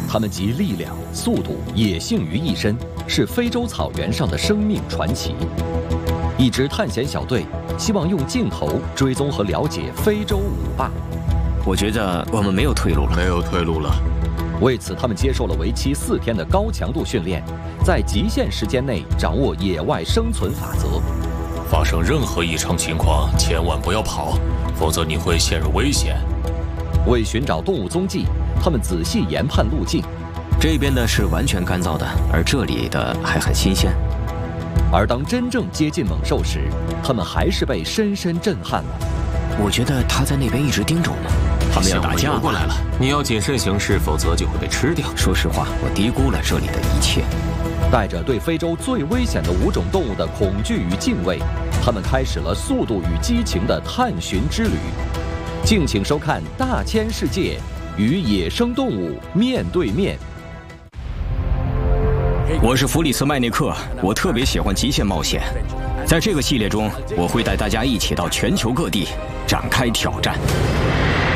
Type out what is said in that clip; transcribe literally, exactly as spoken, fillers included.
它们集力量、速度、野性于一身，是非洲草原上的生命传奇。一支探险小队希望用镜头追踪和了解非洲舞霸。 我觉得我们没有退路了， 没有退路了。 为此，他们接受了为期四天的高强度训练，在极限时间内掌握野外生存法则。 发生任何异常情况，千万不要跑，否则你会陷入危险。 为寻找动物踪迹，他们仔细研判路径。 这边的是完全干燥的，而这里的还很新鲜。 而当真正接近猛兽时，他们还是被深深震撼了。 我觉得他在那边一直盯着我们，他们要打架过来了。你要谨慎行事，否则就会被吃掉。 说实话，我低估了这里的一切。 带着对非洲最危险的五种动物的恐惧与敬畏，他们开始了速度与激情的探寻之旅。敬请收看《大千世界与野生动物面对面》。 我是弗里斯麦内克，我特别喜欢极限冒险。在这个系列中，我会带大家一起到全球各地展开挑战。